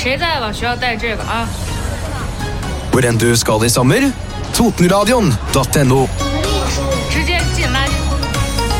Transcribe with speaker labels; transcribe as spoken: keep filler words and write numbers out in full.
Speaker 1: 谁在了需要带这个啊。
Speaker 2: Hvor enn du skal i sommer, Totenradion punktum no.